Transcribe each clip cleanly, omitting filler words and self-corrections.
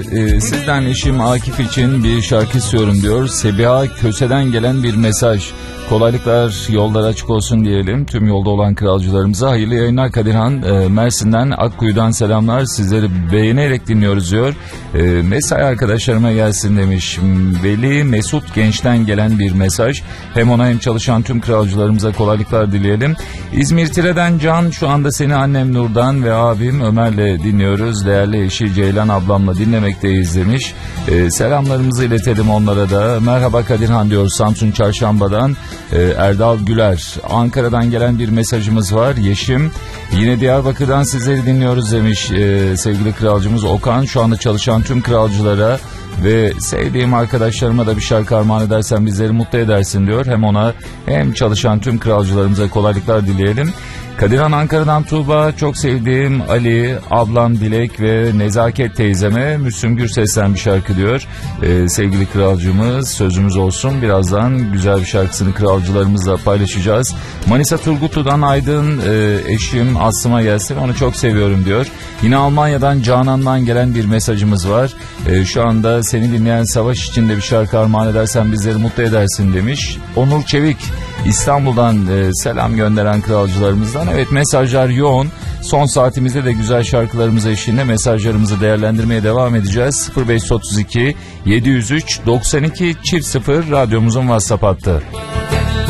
Sizden eşim Akif için bir şarkı istiyorum diyor. Sebiha Köse'den gelen bir mesaj. Kolaylıklar, yollar açık olsun diyelim. Tüm yolda olan kralcılarımıza hayırlı yayınlar. Kadirhan Mersin'den Akkuyu'dan selamlar. Sizleri beğenerek dinliyoruz diyor. Mesai arkadaşlarıma gelsin demiş. Veli Mesut Genç'ten gelen bir mesaj. Hem ona hem çalışan tüm kralcılarımıza kolaylıklar dileyelim. İzmir Tire'den Can, şu anda seni annem Nur'dan ve abim Ömer'le dinliyoruz. Değerli eşi Ceylan ablamla dinlemekteyiz demiş. Selamlarımızı iletelim onlara da. Merhaba Kadirhan diyor Samsun Çarşamba'dan. Erdal Güler. Ankara'dan gelen bir mesajımız var. Yeşim, yine Diyarbakır'dan sizleri dinliyoruz demiş sevgili kralcımız Okan. Şu anda çalışan tüm kralcılara ve sevdiğim arkadaşlarıma da bir şarkı armağan edersen bizleri mutlu edersin diyor. Hem ona hem çalışan tüm kralcılarımıza kolaylıklar dileyelim. Kadirhan Ankara'dan Tuğba, çok sevdiğim Ali, ablam Dilek ve Nezaket teyzeme Müslüm Gürses'ten bir şarkı diyor. Sevgili kralcımız, sözümüz olsun, birazdan güzel bir şarkısını kralcılarımızla paylaşacağız. Manisa Turgutlu'dan Aydın, eşim Aslıma gelsin, onu çok seviyorum diyor. Yine Almanya'dan Canan'dan gelen bir mesajımız var. Şu anda seni dinleyen Savaş içinde bir şarkı armağan edersen bizleri mutlu edersin demiş. Onur Çevik İstanbul'dan selam gönderen kralcılarımızdan. Evet, mesajlar yoğun. Son saatimizde de güzel şarkılarımız eşliğinde mesajlarımızı değerlendirmeye devam edeceğiz. 0532 703 92 0 radyomuzun WhatsApp hattı.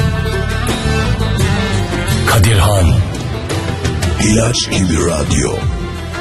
Kadirhan İlaç gibi radyo.